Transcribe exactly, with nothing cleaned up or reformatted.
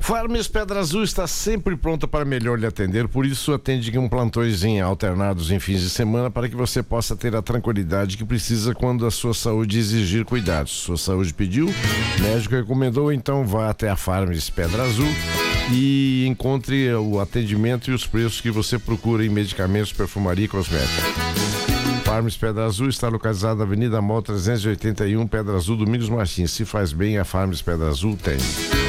Farms Pedra Azul está sempre pronta para melhor lhe atender, por isso atende com plantões em alternados em fins de semana para que você possa ter a tranquilidade que precisa quando a sua saúde exigir cuidados. Sua saúde pediu, médico recomendou, então vá até a Farms Pedra Azul e encontre o atendimento e os preços que você procura em medicamentos, perfumaria e cosmética. Farms Pedra Azul está localizada na Avenida Mol trezentos e oitenta e um, Pedra Azul, Domingos Martins. Se faz bem, a Farms Pedra Azul tem.